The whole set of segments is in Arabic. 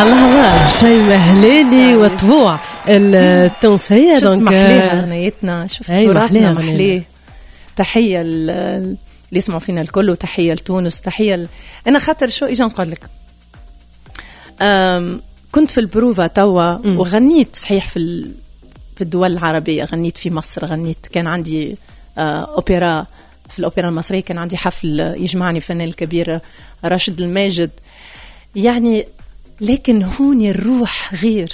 الله شيماء هلالي وطبوع التونسية. شفت محليها غنيتنا، شفت تراثنا محليه. تحية اللي يسمعوا فينا الكل، وتحية لتونس، تحية أنا خاطر شو إجا نقول لك. كنت في البروفا توا وغنيت صحيح في الدول العربية، غنيت في مصر، غنيت كان عندي أوبرا في الأوبرا المصرية، كان عندي حفل يجمعني فنان الكبير راشد الماجد يعني. لكن هون الروح غير.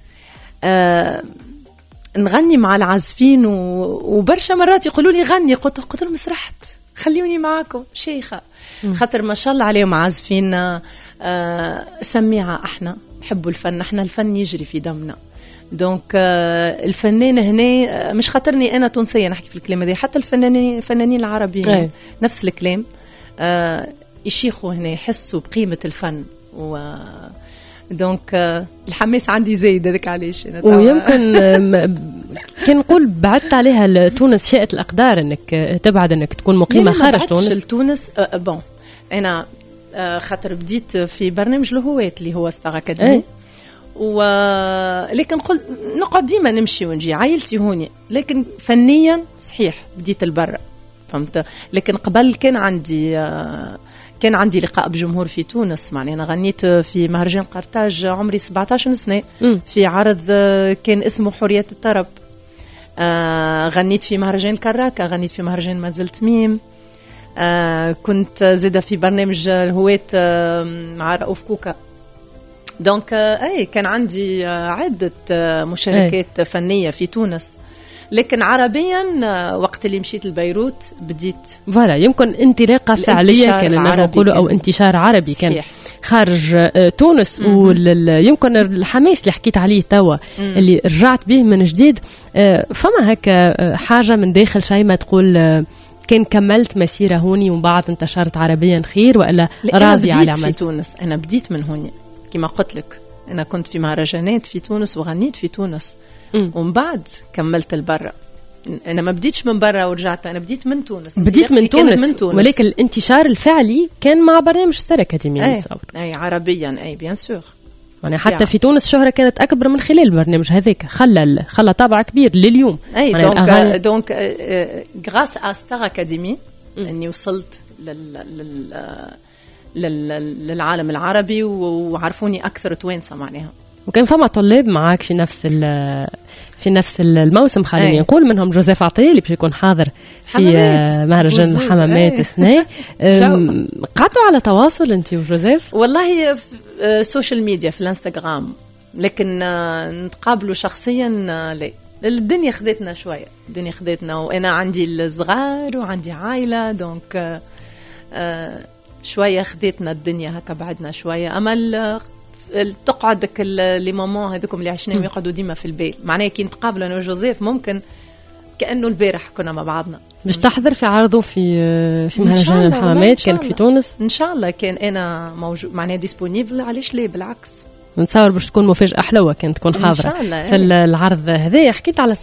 نغني مع العازفين وبرشا مرات يقولوا لي غني، قلت لهم مسرحت خليوني معاكم شيخة. خاطر ما شاء الله عليهم عازفين سميعة. احنا نحبوا الفن، احنا الفن يجري في دمنا. دونك الفنان هنا مش خاطرني انا تونسية نحكي في الكلام هذا، حتى الفنانين العربيين نفس الكلام. يشيخوا هنا يحسوا بقيمة الفن دونك الحماس عندي زايد هذاك علاش. ويمكن كان نقول بعدت عليها تونس، شاءت الأقدار انك تبعد، انك تكون مقيمة خارج تونس. تونس بون انا خاطر بديت في برنامج الهواة اللي هو ستار اكاديمي، ولكن قلت نقعد ديما نمشي ونجي، عائلتي هوني، لكن فنيا صحيح بديت البرة فهمت. لكن قبل كان عندي لقاء بجمهور في تونس، معني أنا غنيت في مهرجان قرطاج عمري 17 سنة في عرض كان اسمه حرية الطرب. غنيت في مهرجان كراكا، غنيت في مهرجان مازلت ميم. كنت زيدا في برنامج الهواة مع رؤوف كوكا. دونك كان عندي عدة مشاركات فنية في تونس. لكن عربيا وقت اللي مشيت لبيروت بديت فوالا يمكن انطلاقه فعليه كان نقولوا او انتشار عربي صحيح. كان خارج تونس. ويمكن الحماس اللي حكيت عليه توا اللي رجعت به من جديد، فما هكا حاجه من داخل شيماء تقول كان كملت مسيره هوني ومن بعد انتشرت عربيا خير، ولا راضي على عمل في تونس؟ انا بديت من هوني كما قلت لك، انا كنت في مهرجانات في تونس وغنيت في تونس ومن بعد كملت البرة. أنا ما بديتش من برا ورجعت، أنا بديت من تونس. بديت من تونس، ولكن الانتشار الفعلي كان مع برنامج ستار أكاديمي. أي عربيا بيان سور. يعني حتى في تونس شهرة كانت أكبر من خلال البرنامج هذاك، خلى طابع كبير لليوم. دونك غراس à ستار أكاديمي أني وصلت للعالم العربي وعرفوني أكثر توانسة معناها. وكان فما طلاب معاك في نفس الموسم، خليني نقول منهم جوزيف عطية اللي باش يكون حاضر في مهرجان الحمامات السنة. قعدتوا على تواصل انت وجوزيف؟ والله سوشيال ميديا في الانستغرام، لكن نتقابلوا شخصيا لا. الدنيا خذتنا شوية، وأنا عندي الصغار وعندي عائلة، دونك شوية خذتنا الدنيا هكا بعدنا شوية. أما تقعدك لي مامون هذوكم اللي عشناهم يقعدوا ديما في البال، معناها كي نتقابلوا انا وجوزيف ممكن كانه البارح كنا مع بعضنا. باش تحضر في عرضه في مهرجان الحمامات كان في تونس ان شاء الله. كان انا موجود معناها ديسپونيبل، علاش ليه بالعكس. نتصور باش تكون مفاجأة حلوة كانت تكون حاضرة في العرض هذا. حكيت على